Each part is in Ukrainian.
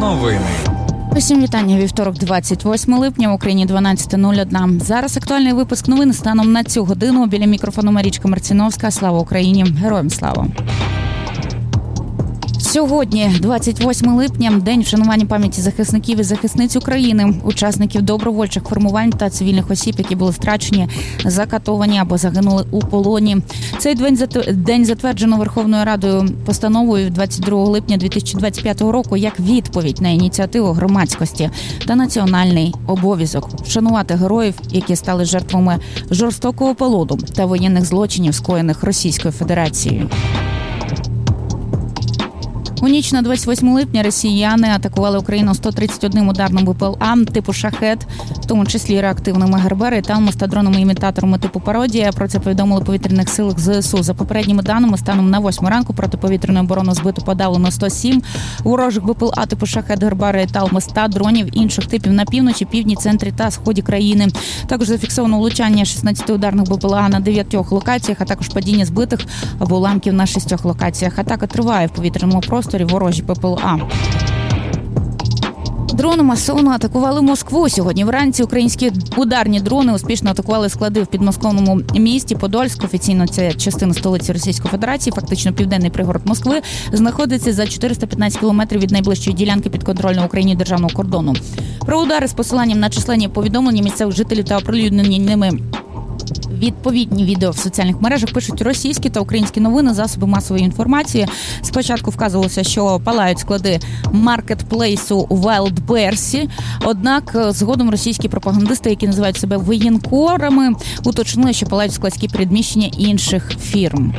Новини. Усім вітання. Вівторок, 28 липня, в Україні 12:01. Зараз актуальний випуск новин станом на цю годину. Біля мікрофону Марічка Марціновська. Слава Україні! Героям слава! Сьогодні, 28 липня, день вшанування пам'яті захисників і захисниць України, учасників добровольчих формувань та цивільних осіб, які були страчені, закатовані або загинули у полоні. Цей день затверджено Верховною Радою постановою 22 липня 2025 року як відповідь на ініціативу громадськості та національний обов'язок вшанувати героїв, які стали жертвами жорстокого полону та воєнних злочинів, скоєних Російською Федерацією. У ніч на 28 липня росіяни атакували Україну 131 ударним БПЛА типу «Шахед», в тому числі реактивними «Гербери», «Талмос» та дронами-імітаторами типу «Пародія». Про це повідомили в повітряних силах ЗСУ. За попередніми даними, станом на 8 ранку протиповітряну оборону збито подавлено 107 ворожих БПЛА типу «Шахед», «Гербери», «Талмос» та дронів інших типів на півночі, півдні, центрі та сході країни. Також зафіксовано влучання 16 ударних БПЛА на 9 локаціях, а також падіння збитих або уламків на 6 локаціях. Атака триває в повітряному просторі. Ворожі ППЛА. Дрони масово атакували Москву. Сьогодні вранці українські ударні дрони успішно атакували склади в підмосковному місті Подольськ. Офіційно це частина столиці Російської Федерації, фактично південний пригород Москви, знаходиться за 415 кілометрів від найближчої ділянки підконтрольного Україні державного кордону. Про удари з посиланням на численні повідомлення місцевих жителів та оприлюднені ними відповідні відео в соціальних мережах пишуть російські та українські новини, засоби масової інформації. Спочатку вказувалося, що палають склади маркетплейсу Wildberries, однак згодом російські пропагандисти, які називають себе воєнкорами, уточнили, що палають складські передміщення інших фірм.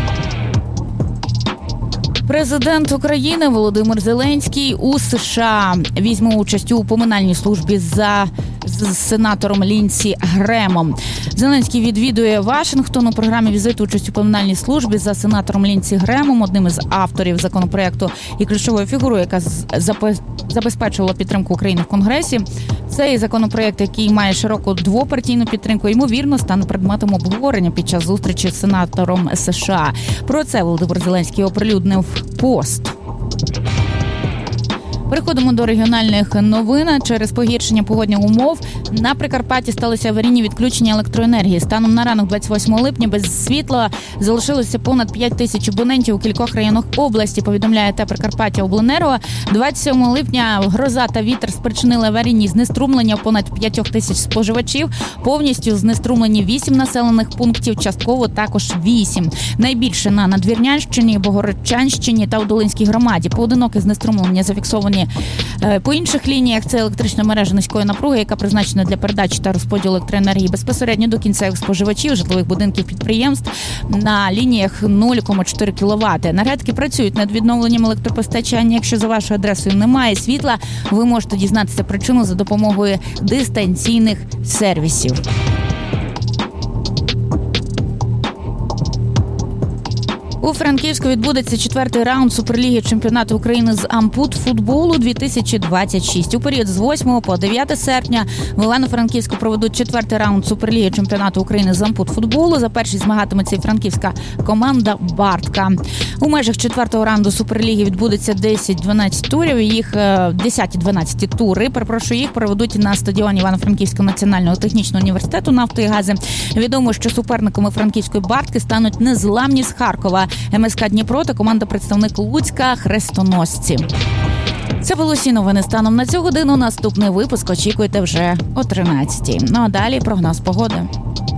Президент України Володимир Зеленський у США візьме участь у поминальній службі з сенатором Лінсі Гремом. Зеленський відвідує Вашингтон. У програмі візиту участь у поминальній службі за сенатором Лінсі Гремом, одним із авторів законопроекту і ключовою фігурою, яка забезпечувала підтримку України в Конгресі. Цей законопроект, який має широку двопартійну підтримку, ймовірно, стане предметом обговорення під час зустрічі з сенатором США. Про це Володимир Зеленський оприлюднив пост. Переходимо до регіональних новин. Через погіршення погодних умов на Прикарпатті сталися аварійні відключення електроенергії. Станом на ранок 28 липня без світла залишилося понад 5 тисяч абонентів у кількох районах області, повідомляє ТЕП Прикарпаттяобленерго. 27 липня гроза та вітер спричинили аварійні знеструмлення понад 5 тисяч споживачів. Повністю знеструмлені 8 населених пунктів, частково також 8. Найбільше на Надвірнянщині, Богородчанщині та у Долинській громаді. Поодинокі знеструмлення зафіксовані по інших лініях. Це електрична мережа низької напруги, яка призначена для передачі та розподілу електроенергії безпосередньо до кінцевих споживачів, житлових будинків, підприємств на лініях 0,4 кВт. Енергетики працюють над відновленням електропостачання. Якщо за вашою адресою немає світла, ви можете дізнатися причину за допомогою дистанційних сервісів. У Франківську відбудеться 4-й раунд Суперліги чемпіонату України з ампут-футболу 2026. У період з 8 по 9 серпня в Івано-Франківську проведуть 4-й раунд Суперліги чемпіонату України з ампут-футболу. За перший змагатиметься і франківська команда «Бартка». У межах 4-го раунду Суперліги відбудеться 10-12 турів. Їх 10-12 тури, їх проведуть на стадіоні Івано-Франківського національного технічного університету «Нафти і гази». Відомо, що суперниками франківської «Бартки» стануть незламні з Харкова МСК Дніпро та команда-представник Луцька «Хрестоносці». Це були всі новини станом на цю годину. Наступний випуск очікуйте вже о 13-й. Ну а далі прогноз погоди.